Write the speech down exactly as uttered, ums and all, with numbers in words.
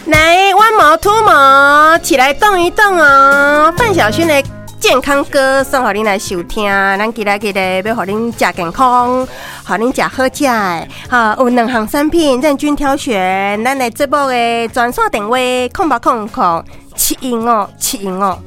来，弯毛秃毛，起来动一动哦。范晓萱的健康歌送给您来收听，咱今日今日要给您吃健康，给您吃好吃的。哈，有两项产品任君挑选。咱的节目的专线电话：空八空空七零五七零五